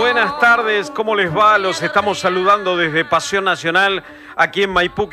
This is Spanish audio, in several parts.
Buenas tardes, ¿cómo les va? Los estamos saludando desde Pasión Nacional, aquí en Maipú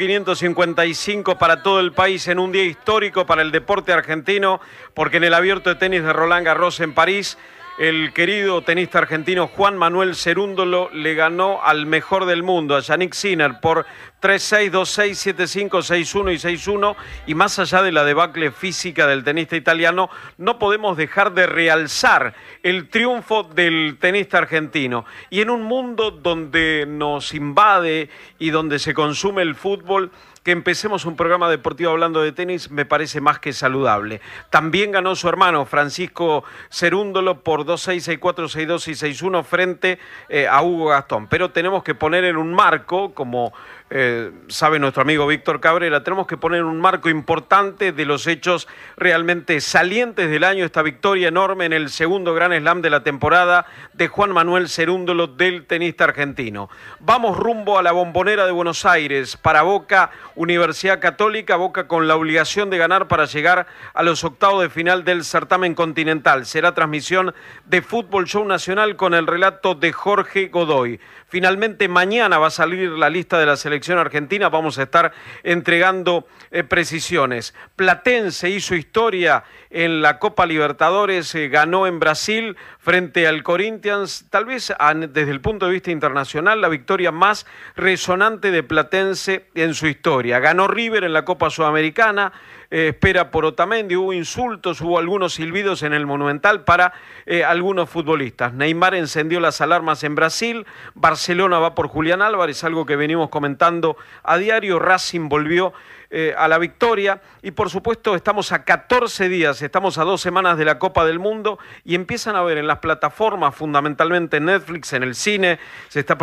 555 para todo el país, en un día histórico para el deporte argentino, porque en el Abierto de Tenis de Roland Garros en París, el querido tenista argentino Juan Manuel Cerúndolo le ganó al mejor del mundo, a Jannik Sinner, por 3-6, 2-6, 7-5, 6-1 y 6-1. Y más allá de la debacle física del tenista italiano, no podemos dejar de realzar el triunfo del tenista argentino. Y en un mundo donde nos invade y donde se consume el fútbol, que empecemos un programa deportivo hablando de tenis me parece más que saludable. También ganó su hermano Francisco Cerúndolo por 2-6, 6-4, 6-2 y 6-1 frente a Hugo Gastón. Pero tenemos que poner en un marco, como sabe nuestro amigo Víctor Cabrera, tenemos que poner un marco importante de los hechos realmente salientes del año, esta victoria enorme en el segundo Grand Slam de la temporada de Juan Manuel Cerúndolo, del tenista argentino. Vamos rumbo a la Bombonera de Buenos Aires para Boca, Universidad Católica, Boca con la obligación de ganar para llegar a los octavos de final del certamen continental. Será transmisión de Fútbol Show Nacional con el relato de Jorge Godoy. Finalmente mañana va a salir la lista de la selección argentina, vamos a estar entregando precisiones. Platense hizo historia en la Copa Libertadores, ganó en Brasil frente al Corinthians, tal vez desde el punto de vista internacional la victoria más resonante de Platense en su historia. Ganó River en la Copa Sudamericana, espera por Otamendi, hubo insultos, hubo algunos silbidos en el Monumental para algunos futbolistas. Neymar encendió las alarmas en Brasil, Barcelona va por Julián Álvarez, algo que venimos comentando a diario. Racing volvió a la victoria y por supuesto estamos a 14 días, estamos a 2 semanas de la Copa del Mundo y empiezan a ver en las plataformas, fundamentalmente en Netflix, en el cine, se está